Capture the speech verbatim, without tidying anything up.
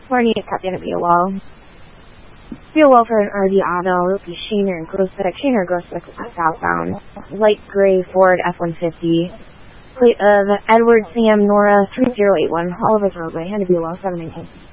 Morning, it's Captain at Wall. Feel well for an R D auto, be Shaner and Grossbeck, Shaner Grossbeck southbound. Light gray Ford F one fifty. Plate of Edward Sam Nora three zero eight one, Oliver's Roadway, Hannah Buell, seven nineteen.